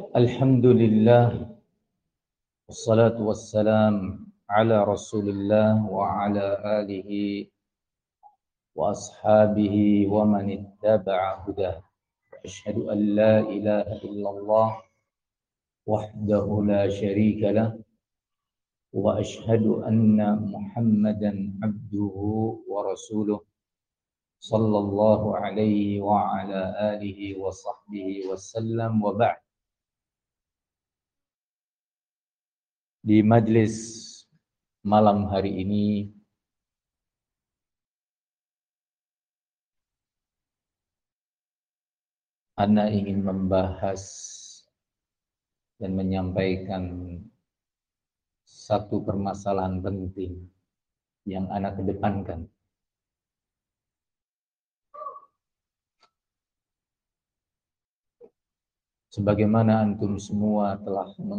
Alhamdulillah, wassalatu wassalam ala rasulillah wa ala alihi wa ashabihi wa man ittaba'a hudah. Ashhadu an la ilaha illallah wahdahu la sharika lah wa ashhadu anna muhammadan abduhu wa rasuluh sallallahu alaihi wa ala alihi wa sahbihi wasallam wa ba'd. Di majlis malam hari ini Ana ingin membahas dan menyampaikan satu permasalahan penting yang Ana kedepankan. Sebagaimana antum semua telah